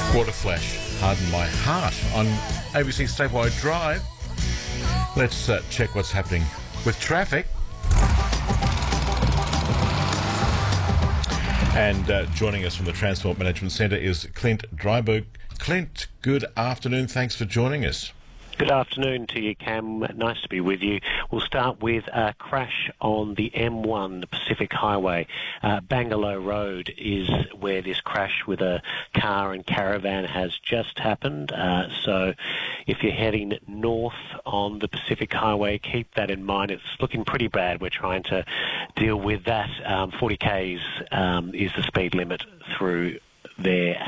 Water Flash, Harden My Heart on ABC Statewide Drive. Let's check what's happening with traffic. And joining us from the Transport Management Centre is Clint Dryburgh. Clint, good afternoon. Thanks for joining us. Good afternoon to you, Cam. Nice to be with you. We'll start with a crash on the M1, the Pacific Highway. Bangalore Road is where this crash with a car and caravan has just happened. So if you're heading north on the Pacific Highway, keep that in mind. It's looking pretty bad. We're trying to deal with that. 40 k's is the speed limit through there